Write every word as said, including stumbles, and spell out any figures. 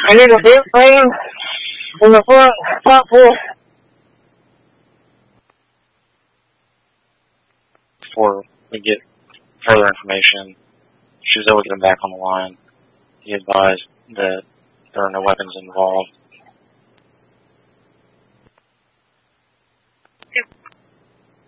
I need a bit lane in the front, top full. Before we get further information, she was able to get him back on the line. He advised that there are no weapons involved.